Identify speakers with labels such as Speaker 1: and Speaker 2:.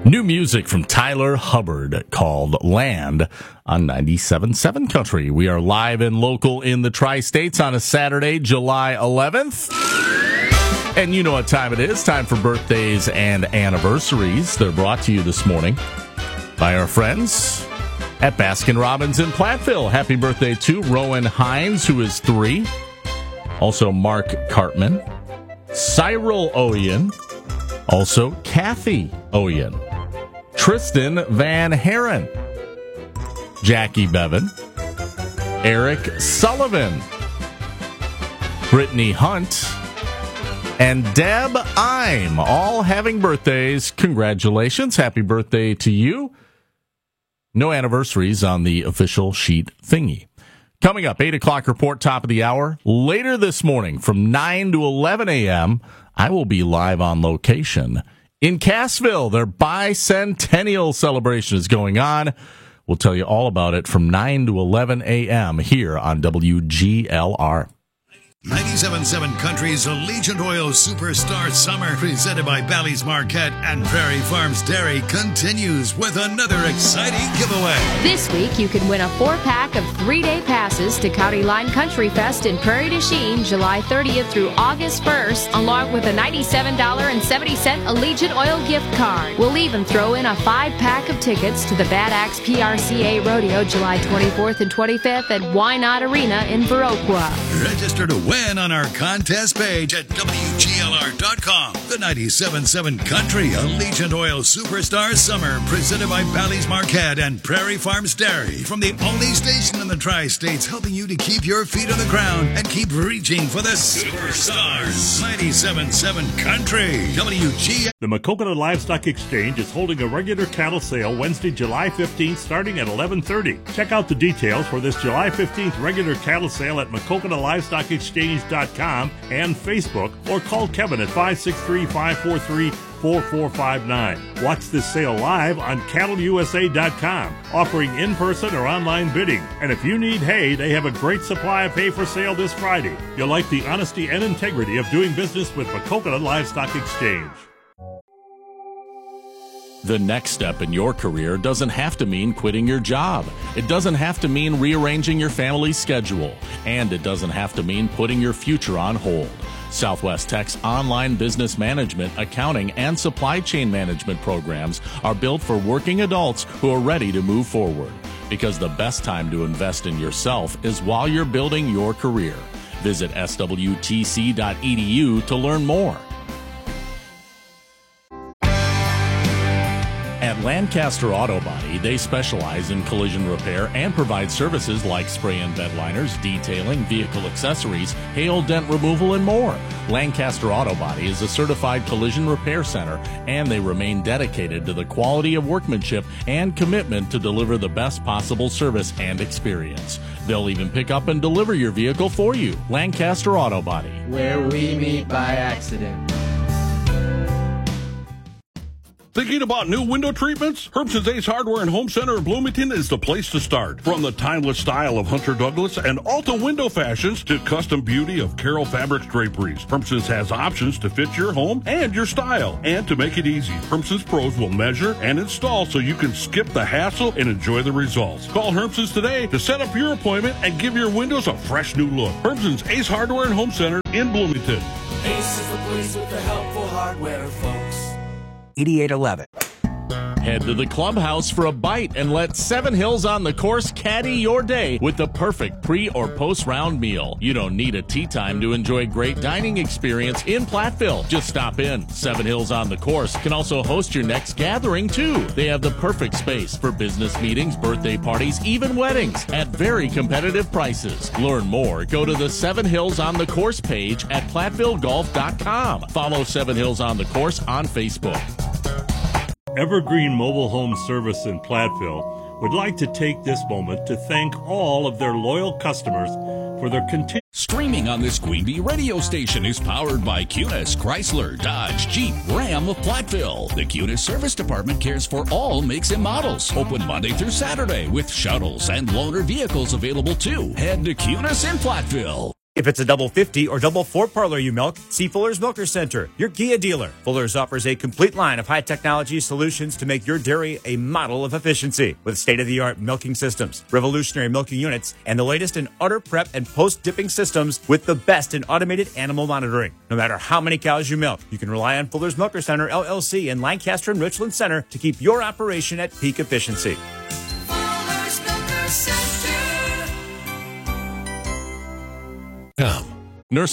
Speaker 1: New music from Tyler Hubbard called Land on 97.7 Country. We are live and local in the Tri-States on a Saturday, July 11th. And you know what time it is. Time for birthdays and anniversaries. They're brought to you this morning by our friends at Baskin-Robbins in Platteville. Happy birthday to Rowan Hines, who is 3. Also Mark Cartman, Cyril Oyen, also Kathy Oyen, Tristan Van Haren, Jackie Bevan, Eric Sullivan, Brittany Hunt, and Deb I'm all having birthdays. Congratulations. Happy birthday to you. No anniversaries on the official sheet thingy. Coming up, 8 o'clock report, top of the hour. Later this morning from 9 to 11 a.m., I will be live on location in Cassville. Their bicentennial celebration is going on. We'll tell you all about it from 9 to 11 a.m. here on WGLR.
Speaker 2: 97.7 Country's Allegiant Oil Superstar Summer, presented by Bally's Marquette and Prairie Farms Dairy, continues with another exciting giveaway.
Speaker 3: This week, you can win a 4-pack of 3-day passes to County Line Country Fest in Prairie du Chien, July 30th through August 1st, along with a $97.70 Allegiant Oil gift card. We'll even throw in a 5-pack of tickets to the Bad Axe PRCA Rodeo, July 24th and 25th at Why Not Arena in Viroqua.
Speaker 2: Register to win on our contest page at WGLR.com. The 97.7 Country Allegiant Oil Superstar Summer, presented by Bally's Marquette and Prairie Farms Dairy. From the only station in the Tri-States helping you to keep your feet on the ground and keep reaching for the superstars. 97.7 Country, WGLR.
Speaker 4: The Maquoketa Livestock Exchange is holding a regular cattle sale Wednesday, July 15th, starting at 11:30. Check out the details for this July 15th regular cattle sale at MaquoketaLivestockExchange.com and Facebook, or call Kevin at 563-543-4459. Watch this sale live on CattleUSA.com, offering in-person or online bidding. And if you need hay, they have a great supply of hay for sale this Friday. You'll like the honesty and integrity of doing business with Maquoketa Livestock Exchange.
Speaker 1: The next step in your career doesn't have to mean quitting your job. It doesn't have to mean rearranging your family's schedule. And it doesn't have to mean putting your future on hold. Southwest Tech's online business management, accounting, and supply chain management programs are built for working adults who are ready to move forward. Because the best time to invest in yourself is while you're building your career. Visit swtc.edu to learn more. At Lancaster Auto Body, they specialize in collision repair and provide services like spray and bed liners, detailing, vehicle accessories, hail dent removal, and more. Lancaster Auto Body is a certified collision repair center, and they remain dedicated to the quality of workmanship and commitment to deliver the best possible service and experience. They'll even pick up and deliver your vehicle for you. Lancaster Auto Body,
Speaker 5: where we meet by accident.
Speaker 6: Thinking about new window treatments? Herbson's Ace Hardware and Home Center in Bloomington is the place to start. From the timeless style of Hunter Douglas and Alta window fashions to custom beauty of Carroll Fabrics draperies, Herbson's has options to fit your home and your style. And to make it easy, Herbson's pros will measure and install so you can skip the hassle and enjoy the results. Call Herbson's today to set up your appointment and give your windows a fresh new look. Herbson's Ace Hardware and Home Center in Bloomington.
Speaker 7: Ace is the place with the helpful hardware, folks.
Speaker 8: 8811.
Speaker 1: Head to the clubhouse for a bite and let Seven Hills on the Course caddy your day with the perfect pre- or post-round meal. You don't need a tea time to enjoy great dining experience in Platteville. Just stop in. Seven Hills on the Course can also host your next gathering, too. They have the perfect space for business meetings, birthday parties, even weddings at very competitive prices. Learn more. Go to the Seven Hills on the Course page at PlattvilleGolf.com. Follow Seven Hills on the Course on Facebook.
Speaker 4: Evergreen Mobile Home Service in Platteville would like to take this moment to thank all of their loyal customers for their continued.
Speaker 9: Streaming on this Queen Bee radio station is powered by Cunis, Chrysler, Dodge, Jeep, Ram of Platteville. The Cunis Service Department cares for all makes and models. Open Monday through Saturday with shuttles and loaner vehicles available too. Head to Cunis in Platteville.
Speaker 10: If it's a double 50 or double 4 parlor you milk, see Fuller's Milker Center, your Kia dealer. Fuller's offers a complete line of high technology solutions to make your dairy a model of efficiency with state-of-the-art milking systems, revolutionary milking units, and the latest in udder prep and post-dipping systems with the best in automated animal monitoring. No matter how many cows you milk, you can rely on Fuller's Milker Center, LLC in Lancaster and Richland Center to keep your operation at peak efficiency.